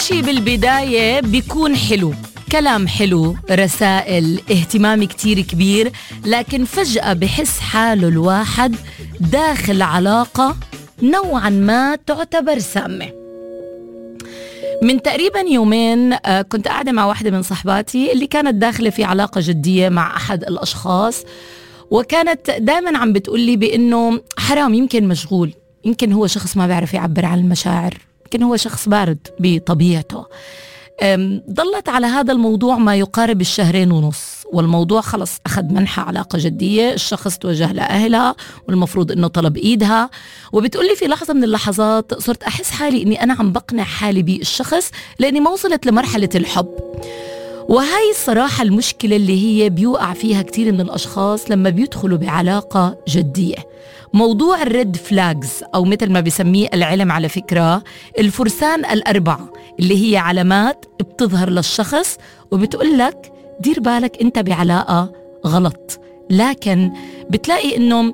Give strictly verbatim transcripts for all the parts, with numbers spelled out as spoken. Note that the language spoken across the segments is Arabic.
إشي بالبداية بيكون حلو، كلام حلو، رسائل، اهتمام كتير كبير، لكن فجأة بحس حاله الواحد داخل علاقة نوعا ما تعتبر سامة. من تقريبا يومين كنت قاعدة مع واحدة من صحباتي اللي كانت داخلة في علاقة جدية مع أحد الأشخاص، وكانت دائما عم بتقولي بأنه حرام، يمكن مشغول، يمكن هو شخص ما بيعرف يعبر عن المشاعر، يمكن هو شخص بارد بطبيعته. ضلت على هذا الموضوع ما يقارب الشهرين ونص، والموضوع خلص أخذ منحى علاقة جدية. الشخص توجه لأهلها والمفروض أنه طلب إيدها، وبتقولي في لحظة من اللحظات صرت أحس حالي أني أنا عم بقنع حالي بالشخص لأني ما وصلت لمرحلة الحب. وهاي الصراحة المشكلة اللي هي بيوقع فيها كتير من الأشخاص لما بيدخلوا بعلاقة جدية. موضوع الريد فلاجز، أو مثل ما بيسميه العلم على فكرة الفرسان الأربعة، اللي هي علامات بتظهر للشخص وبتقول لك دير بالك أنت بعلاقة غلط. لكن بتلاقي إنه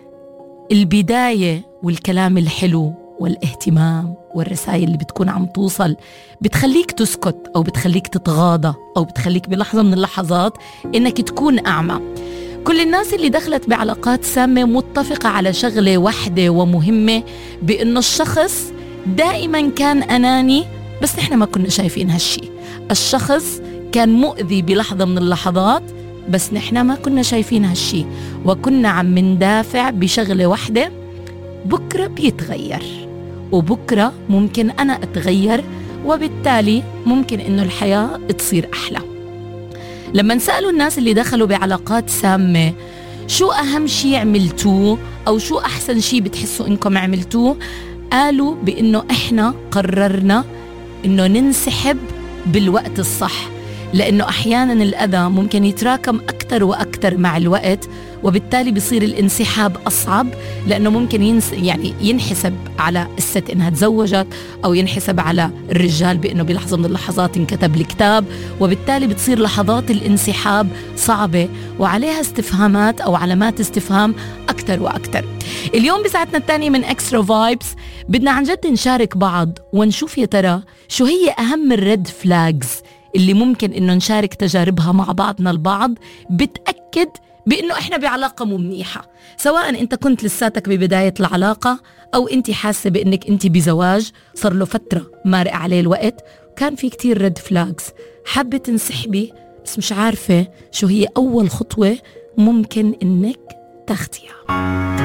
البداية والكلام الحلو والاهتمام والرسائل اللي بتكون عم توصل بتخليك تسكت أو بتخليك تتغاضى أو بتخليك بلحظة من اللحظات إنك تكون أعمى. كل الناس اللي دخلت بعلاقات سامة متفقة على شغلة واحدة ومهمة، بأنه الشخص دائما كان أناني، بس نحن ما كنا شايفين هالشي. الشخص كان مؤذي بلحظة من اللحظات، بس نحن ما كنا شايفين هالشي، وكنا عم ندافع بشغلة واحدة، بكرة بيتغير، وبكرة ممكن أنا أتغير، وبالتالي ممكن إنه الحياة تصير أحلى. لما نسألوا الناس اللي دخلوا بعلاقات سامة شو أهم شي عملتوه أو شو أحسن شي بتحسوا إنكم عملتوه، قالوا بإنه إحنا قررنا إنه ننسحب بالوقت الصح، لأنه أحيانا الأذى ممكن يتراكم أكتر وأكتر مع الوقت، وبالتالي بيصير الانسحاب أصعب، لأنه ممكن ينس يعني ينحسب على الست إنها تزوجت، أو ينحسب على الرجال بأنه بلحظة من اللحظات انكتب الكتاب، وبالتالي بتصير لحظات الانسحاب صعبة وعليها استفهامات أو علامات استفهام أكتر وأكتر. اليوم بساعتنا الثانية من إكسترا فايبس بدنا عن جد نشارك بعض ونشوف يا ترى شو هي أهم الريد فلاجز اللي ممكن إنه نشارك تجاربها مع بعضنا البعض بتأكد بإنه إحنا بعلاقة مو منيحة، سواء أنت كنت لساتك ببداية العلاقة أو أنت حاسة بإنك أنت بزواج صار له فترة مارق عليه الوقت، كان في كتير ريد فلاجز، حابة تنسحبي بس مش عارفة شو هي أول خطوة ممكن إنك تاخديها.